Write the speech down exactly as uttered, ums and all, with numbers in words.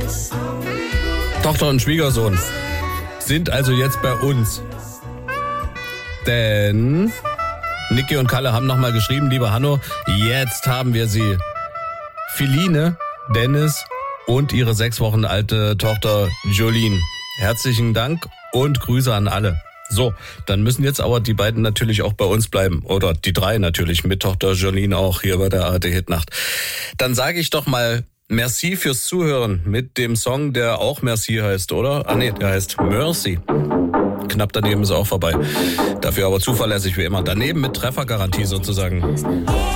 Tochter und Schwiegersohn sind also jetzt bei uns. Denn Niki und Kalle haben nochmal geschrieben, lieber Hanno, jetzt haben wir sie. Philine, Dennis und ihre sechs Wochen alte Tochter Jolene. Herzlichen Dank und Grüße an alle. So, dann müssen jetzt aber die beiden natürlich auch bei uns bleiben. Oder die drei natürlich, mit Tochter Jolene auch hier bei der A R D-Hitnacht. Dann sage ich doch mal merci fürs Zuhören mit dem Song, der auch Merci heißt, oder? Ah nee, der heißt Mercy. Knapp daneben ist auch vorbei. Dafür aber zuverlässig wie immer. Daneben mit Treffergarantie sozusagen.